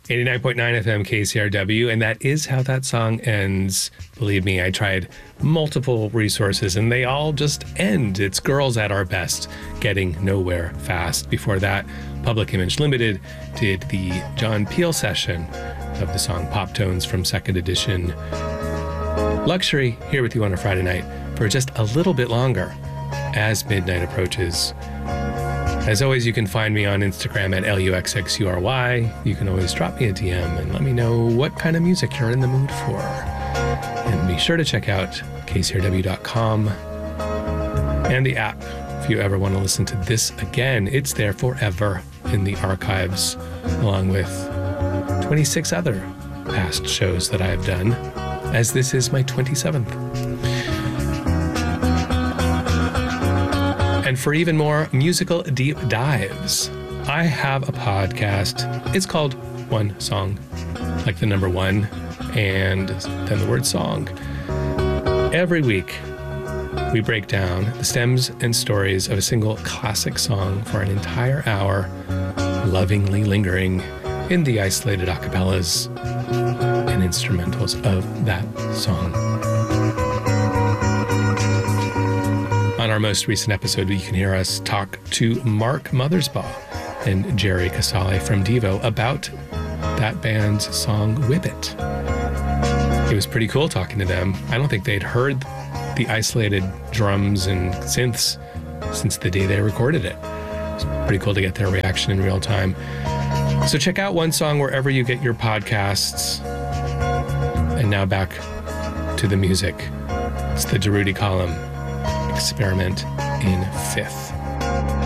89.9 FM KCRW, and that is how that song ends. Believe me, I tried multiple resources and they all just end. It's Girls at Our Best, Getting Nowhere Fast. Before that, Public Image Limited did the John Peel session of the song Pop Tones from Second Edition. Luxury here with you on a Friday night for just a little bit longer as midnight approaches. As always, you can find me on Instagram at LUXXURY. You can always drop me a DM and let me know what kind of music you're in the mood for. And be sure to check out kcrw.com and the app. If you ever want to listen to this again, it's there forever in the archives, along with 26 other past shows that I have done, as this is my 27th. And for even more musical deep dives, I have a podcast. It's called One Song, like the number one, and then the word song. Every week, we break down the stems and stories of a single classic song for an entire hour, lovingly lingering in the isolated acapellas and instrumentals of that song. On our most recent episode, you can hear us talk to Mark Mothersbaugh and Jerry Casale from Devo about that band's song Whip It. It was pretty cool talking to them. I don't think they'd heard the isolated drums and synths since the day they recorded it. It's pretty cool to get their reaction in real time. So check out One Song wherever you get your podcasts. And now back to the music. It's the Durutti Column. Experiment in Fifth.